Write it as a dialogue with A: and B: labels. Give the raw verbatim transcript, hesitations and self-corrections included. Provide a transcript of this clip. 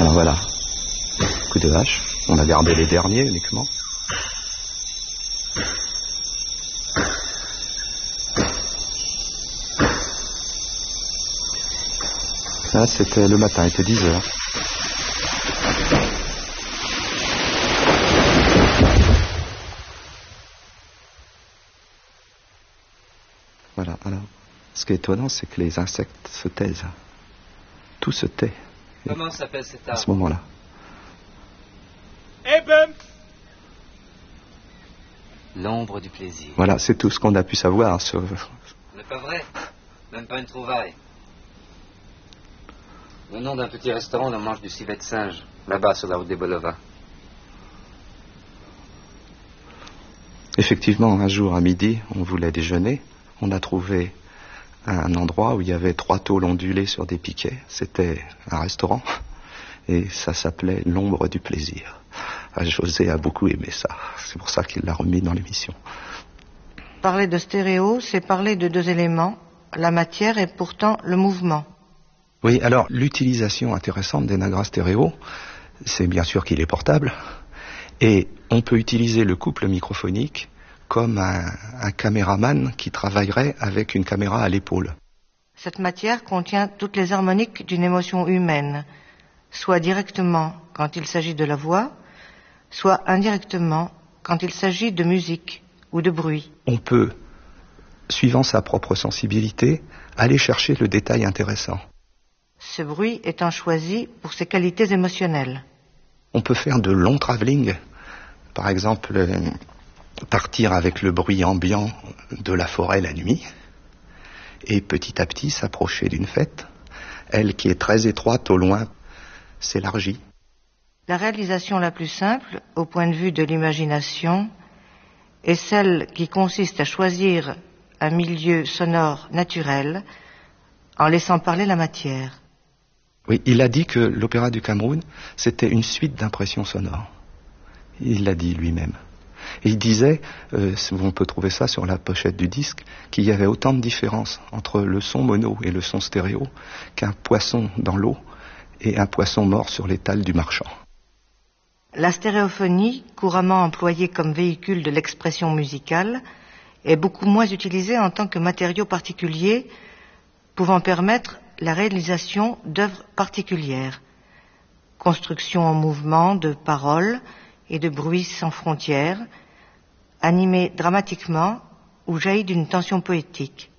A: Alors voilà, coup de hache. On a gardé les derniers uniquement. Là, c'était le matin, il était dix heures. Voilà, alors, ce qui est étonnant, c'est que les insectes se taisent. Tout se tait.
B: Comment s'appelle cet arbre?
A: À ce moment-là.
B: L'ombre du plaisir.
A: Voilà, c'est tout ce qu'on a pu savoir sur...
B: Ce n'est pas vrai. Même pas une trouvaille. Le nom d'un petit restaurant où on mange du civet de singe, là-bas sur la route des Bolovins.
A: Effectivement, un jour à midi, on voulait déjeuner. On a trouvé un endroit où il y avait trois tôles ondulées sur des piquets. C'était un restaurant et ça s'appelait l'ombre du plaisir. José a beaucoup aimé ça. C'est pour ça qu'il l'a remis dans l'émission.
C: Parler de stéréo, c'est parler de deux éléments, la matière et pourtant le mouvement.
A: Oui, alors l'utilisation intéressante des Nagra stéréo, c'est bien sûr qu'il est portable et on peut utiliser le couple microphonique comme un, un caméraman qui travaillerait avec une caméra à l'épaule.
C: Cette matière contient toutes les harmoniques d'une émotion humaine, soit directement quand il s'agit de la voix, soit indirectement quand il s'agit de musique ou de bruit.
A: On peut, suivant sa propre sensibilité, aller chercher le détail intéressant.
C: Ce bruit étant choisi pour ses qualités émotionnelles.
A: On peut faire de longs travelling, par exemple euh, partir avec le bruit ambiant de la forêt la nuit, et petit à petit s'approcher d'une fête, elle qui est très étroite au loin s'élargit.
C: La réalisation la plus simple, au point de vue de l'imagination, est celle qui consiste à choisir un milieu sonore naturel en laissant parler la matière.
A: Oui, il a dit que l'opéra du Cameroun, c'était une suite d'impressions sonores. Il l'a dit lui-même. Et il disait, euh, on peut trouver ça sur la pochette du disque, qu'il y avait autant de différences entre le son mono et le son stéréo qu'un poisson dans l'eau et un poisson mort sur l'étal du marchand.
C: La stéréophonie, couramment employée comme véhicule de l'expression musicale, est beaucoup moins utilisée en tant que matériau particulier, pouvant permettre la réalisation d'œuvres particulières. Construction en mouvement de paroles et de bruits sans frontières, animée dramatiquement ou jaillie d'une tension poétique.